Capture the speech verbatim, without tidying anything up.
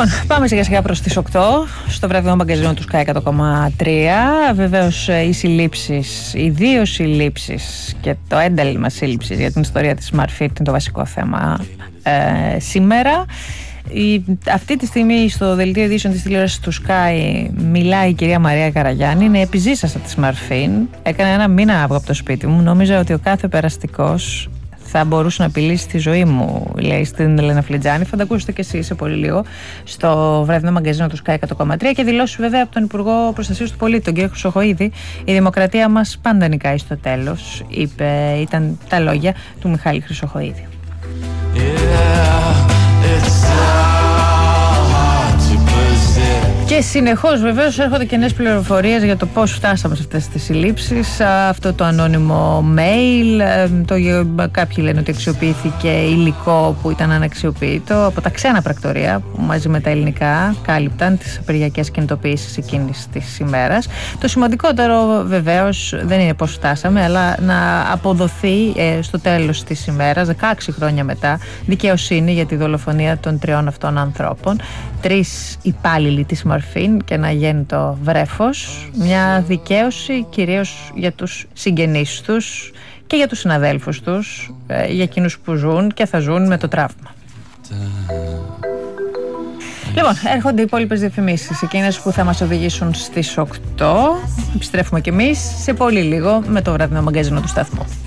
Λοιπόν, πάμε σιγά σιγά προς τις οκτώ στο βραδινό μαγκαζίνο του Sky εκατό κόμμα τρία. Βεβαίως οι συλλήψεις, οι δύο συλλήψεις και το ένταλμα σύλληψης για την ιστορία της Smart Fit είναι το βασικό θέμα ε, σήμερα. Η, αυτή τη στιγμή στο δελτίο ειδήσεων της τηλεόρασης του Sky μιλάει η κυρία Μαρία Καραγιάννη. Είναι επιζήσασα τη Smart Fit. Έκανε ένα μήνα από το σπίτι μου. Νόμιζα ότι ο κάθε περαστικός θα μπορούσε να απειλήσει τη ζωή μου, λέει στην Ελένα Φλιτζάνη. Θα τα ακούσετε και εσείς σε πολύ λίγο στο βραδινό μαγκαζίνο του Sky εκατό κόμμα τρία και δηλώσεις βέβαια από τον Υπουργό Προστασίας του Πολίτη, τον κύριο Χρυσοχοΐδη. Η δημοκρατία μας πάντα νικάει στο τέλος, είπε, ήταν τα λόγια του Μιχάλη Χρυσοχοΐδη. Και συνεχώς βεβαίως έρχονται και νέες πληροφορίες για το πώς φτάσαμε σε αυτές τις συλλήψεις. Αυτό το ανώνυμο mail, το, κάποιοι λένε ότι αξιοποιήθηκε υλικό που ήταν αναξιοποιητό από τα ξένα πρακτορεία που μαζί με τα ελληνικά κάλυπταν τις απεργιακές κινητοποιήσεις εκείνης της ημέρας. Το σημαντικότερο βεβαίως δεν είναι πώς φτάσαμε, αλλά να αποδοθεί ε, στο τέλος της ημέρας, δεκαέξι χρόνια μετά, δικαιοσύνη για τη δολοφονία των τριών αυτών ανθρώπων. Τρεις υπάλληλοι της Μορφήν και ένα γέννητο βρέφος, μια δικαίωση κυρίως για τους συγγενείς τους και για τους συναδέλφους τους, για εκείνους που ζουν και θα ζουν με το τραύμα. Λοιπόν, έρχονται οι υπόλοιπες διαφημίσεις, εκείνες που θα μας οδηγήσουν στις οκτώ. Επιστρέφουμε κι εμείς σε πολύ λίγο με το βραδινό μαγκαζίνο του σταθμού.